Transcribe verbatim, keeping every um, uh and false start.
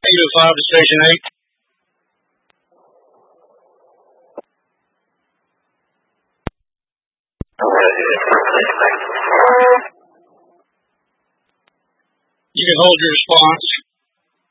Negative five to Station eight. You can hold your response.